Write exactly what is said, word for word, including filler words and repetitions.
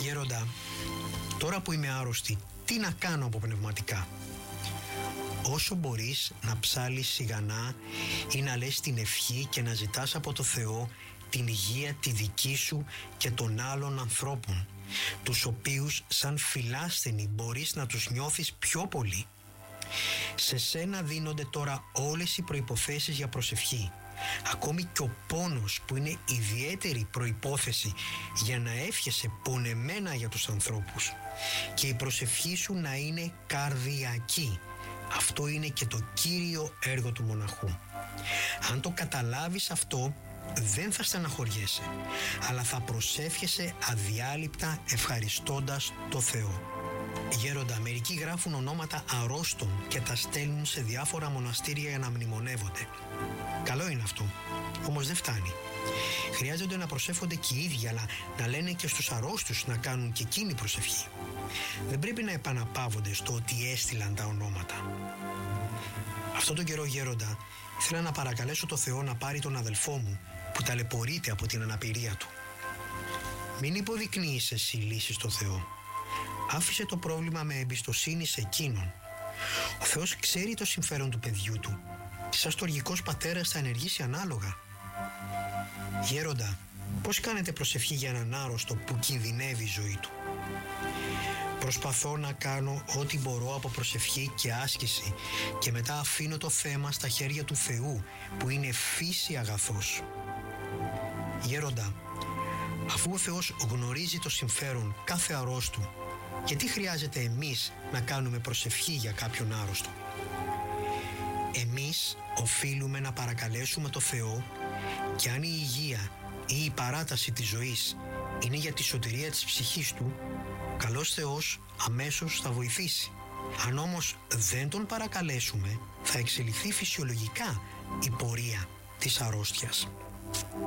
Γέροντα, τώρα που είμαι άρρωστη, τι να κάνω από πνευματικά? Όσο μπορείς να ψάλεις σιγανά ή να λες την ευχή και να ζητάς από το Θεό την υγεία τη δική σου και των άλλων ανθρώπων, τους οποίους σαν φιλάσθενοι μπορείς να τους νιώθεις πιο πολύ. Σε σένα δίνονται τώρα όλες οι προϋποθέσεις για προσευχή, ακόμη και ο πόνος που είναι ιδιαίτερη προϋπόθεση για να εύχεσαι πονεμένα για τους ανθρώπους, και η προσευχή σου να είναι καρδιακή. Αυτό είναι και το κύριο έργο του μοναχού. Αν το καταλάβεις αυτό, δεν θα στεναχωριέσαι, αλλά θα προσεύχεσαι αδιάλειπτα ευχαριστώντας το Θεό. Γέροντα, μερικοί γράφουν ονόματα αρρώστων και τα στέλνουν σε διάφορα μοναστήρια για να μνημονεύονται. Καλό είναι αυτό, όμως δεν φτάνει. Χρειάζεται να προσεύχονται και οι ίδιοι, αλλά να λένε και στους αρρώστους να κάνουν και εκείνη προσευχή. Δεν πρέπει να επαναπαύονται στο ότι έστειλαν τα ονόματα. Αυτό τον καιρό, Γέροντα, ήθελα να παρακαλέσω το Θεό να πάρει τον αδελφό μου που ταλαιπωρείται από την αναπηρία του. Μην υποδεικνύεις εσύ λύση στο Θεό. Άφησε το πρόβλημα με εμπιστοσύνη σε εκείνον. Ο Θεός ξέρει το συμφέρον του παιδιού του. Σαν στοργικός πατέρας θα ενεργήσει ανάλογα. Γέροντα, πώς κάνετε προσευχή για έναν άρρωστο που κινδυνεύει η ζωή του? Προσπαθώ να κάνω ό,τι μπορώ από προσευχή και άσκηση και μετά αφήνω το θέμα στα χέρια του Θεού που είναι φύση αγαθός. Γέροντα, αφού ο Θεός γνωρίζει το συμφέρον κάθε αρρώστου, γιατί χρειάζεται εμείς να κάνουμε προσευχή για κάποιον άρρωστο? Εμείς οφείλουμε να παρακαλέσουμε το Θεό, και αν η υγεία ή η παράταση της ζωής είναι για τη σωτηρία της ψυχής του, ο καλός Θεός αμέσως θα βοηθήσει. Αν όμως δεν τον παρακαλέσουμε, θα εξελιχθεί φυσιολογικά η πορεία της αρρώστιας.